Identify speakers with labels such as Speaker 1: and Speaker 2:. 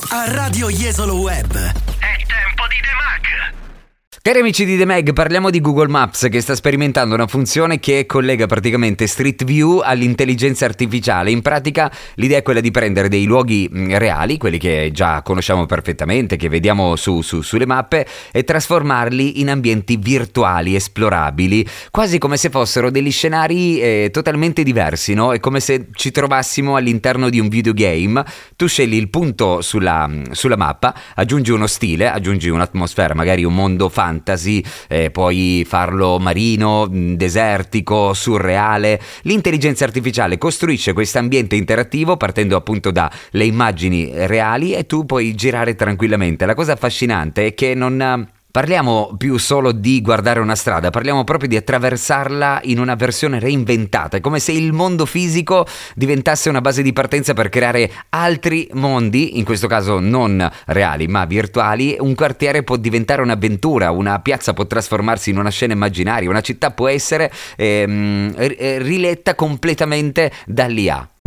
Speaker 1: A Radio Jesolo Web. È tempo di The Mag.
Speaker 2: Cari amici di The Mag, parliamo di Google Maps che sta sperimentando una funzione che collega praticamente Street View all'intelligenza artificiale. In pratica l'idea è quella di prendere dei luoghi reali, quelli che già conosciamo perfettamente, che vediamo sulle mappe, e trasformarli in ambienti virtuali, esplorabili, quasi come se fossero degli scenari totalmente diversi, no? È come se ci trovassimo all'interno di un videogame. Tu scegli il punto sulla mappa, aggiungi uno stile, aggiungi un'atmosfera, magari un mondo fantasy, puoi farlo marino, desertico, surreale. L'intelligenza artificiale costruisce questo ambiente interattivo partendo appunto dalle immagini reali e tu puoi girare tranquillamente. La cosa affascinante è che non parliamo più solo di guardare una strada, parliamo proprio di attraversarla in una versione reinventata. È come se il mondo fisico diventasse una base di partenza per creare altri mondi, in questo caso non reali ma virtuali. Un quartiere può diventare un'avventura, una piazza può trasformarsi in una scena immaginaria, una città può essere riletta completamente dall'IA.